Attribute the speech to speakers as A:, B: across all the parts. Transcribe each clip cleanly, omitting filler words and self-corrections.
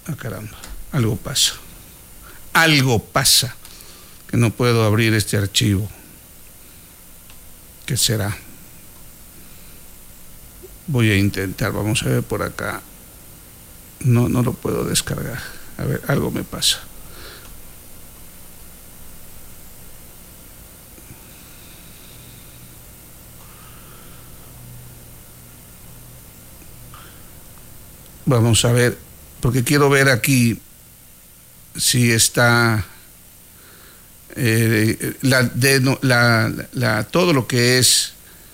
A: caramba, algo pasa. Algo pasa, que no puedo abrir este archivo. ¿Qué será? Voy a intentar, vamos a ver por acá. No lo puedo descargar. A ver, algo me pasa. Vamos a ver, porque quiero ver aquí si está todo lo que es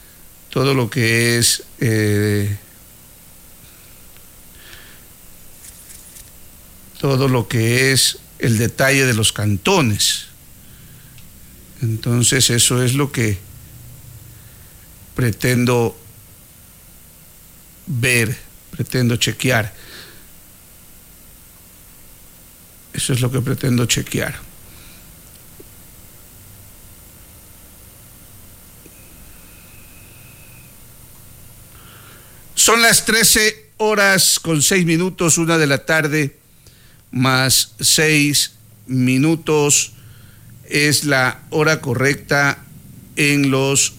A: el detalle de los cantones. Entonces eso es lo que pretendo ver, pretendo chequear. Eso es lo que pretendo chequear. Son las 13:06, 1 de la tarde, más 6 minutos. Es la hora correcta en los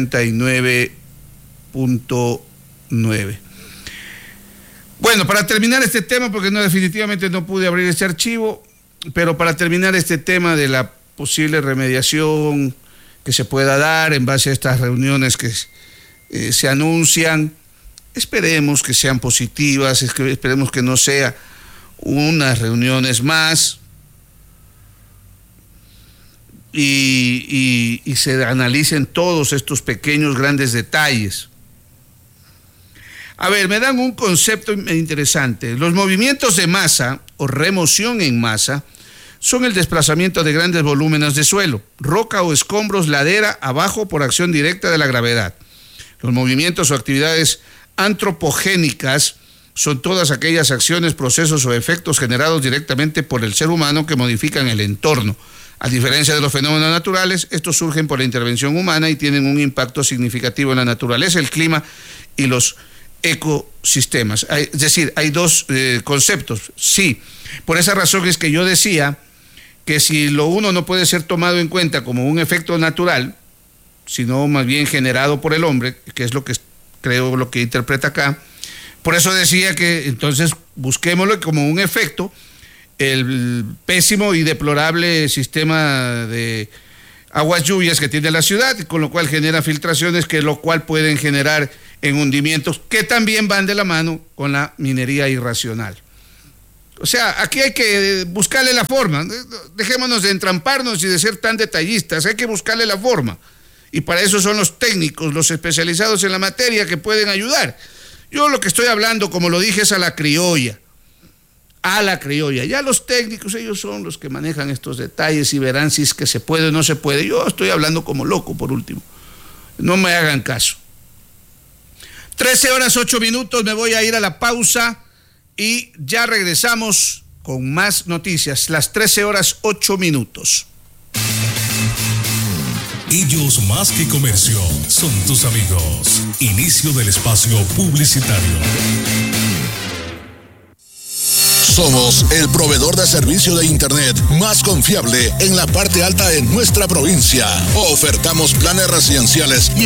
A: 89.9. Bueno, para terminar este tema, porque definitivamente no pude abrir este archivo, pero para terminar este tema de la posible remediación que se pueda dar en base a estas reuniones que se anuncian, esperemos que sean positivas, esperemos que no sea unas reuniones más y se analicen todos estos pequeños, grandes detalles. A ver, me dan un concepto interesante. Los movimientos de masa o remoción en masa son el desplazamiento de grandes volúmenes de suelo, roca o escombros ladera abajo por acción directa de la gravedad. Los movimientos o actividades antropogénicas son todas aquellas acciones, procesos o efectos generados directamente por el ser humano que modifican el entorno. A diferencia de los fenómenos naturales, estos surgen por la intervención humana y tienen un impacto significativo en la naturaleza, el clima y los ecosistemas. Es decir, hay dos conceptos. Sí, por esa razón es que yo decía que si lo uno no puede ser tomado en cuenta como un efecto natural, sino más bien generado por el hombre, que es lo que creo lo que interpreta acá, por eso decía que entonces busquémoslo como un efecto, el pésimo y deplorable sistema de aguas lluvias que tiene la ciudad, con lo cual genera filtraciones, que lo cual pueden generar en hundimientos que también van de la mano con la minería irracional. O sea, aquí hay que buscarle la forma, dejémonos de entramparnos y de ser tan detallistas, hay que buscarle la forma, y para eso son los técnicos, los especializados en la materia que pueden ayudar. Yo lo que estoy hablando, como lo dije, es a la criolla, ya los técnicos, ellos son los que manejan estos detalles y verán si es que se puede o no se puede. Yo estoy hablando como loco, por último, no me hagan caso. 13:08, me voy a ir a la pausa y ya regresamos con más noticias, las 13:08.
B: Ellos más que comercio, son tus amigos. Inicio del espacio publicitario.
C: Somos el proveedor de servicio de Internet más confiable en la parte alta de nuestra provincia. Ofertamos planes residenciales y